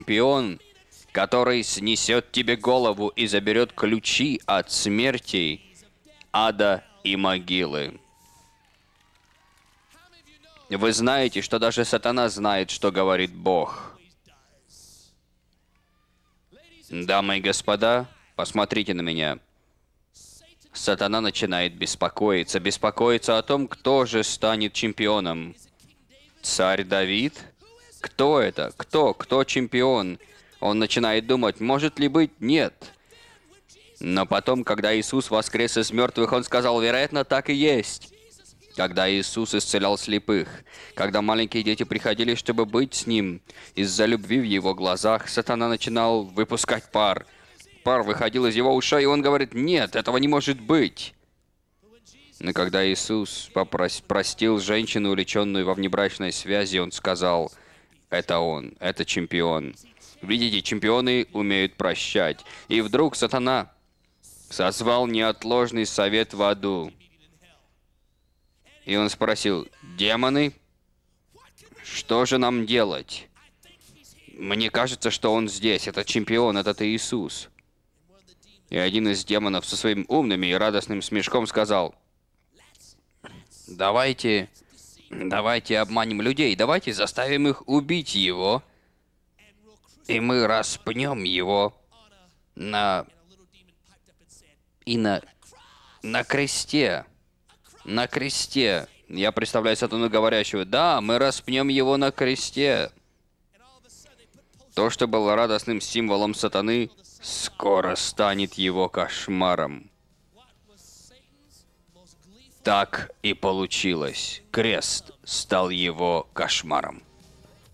чемпион, который снесет тебе голову и заберет ключи от смерти, ада и могилы. Вы знаете, что даже сатана знает, что говорит Бог. Дамы и господа, посмотрите на меня. Сатана начинает беспокоиться о том, кто же станет чемпионом. Царь Давид? Кто это? Кто чемпион? Он начинает думать, может ли быть? Нет. Но потом, когда Иисус воскрес из мертвых, он сказал, вероятно, так и есть. Когда Иисус исцелял слепых, когда маленькие дети приходили, чтобы быть с Ним, из-за любви в Его глазах, сатана начинал выпускать пар. Пар выходил из его ушей, и он говорит, нет, этого не может быть. Но когда Иисус простил женщину, увлеченную во внебрачной связи, Он сказал, это Он, это чемпион. Видите, чемпионы умеют прощать. И вдруг сатана созвал неотложный совет в аду. И он спросил, демоны, что же нам делать? Мне кажется, что он здесь, это чемпион, этот Иисус. И один из демонов со своим умным и радостным смешком сказал, давайте обманем людей, давайте заставим их убить его, и мы распнем его на кресте. На кресте. Я представляю сатану говорящего, да, мы распнем его на кресте. То, что было радостным символом сатаны, скоро станет его кошмаром. Так и получилось. Крест стал его кошмаром.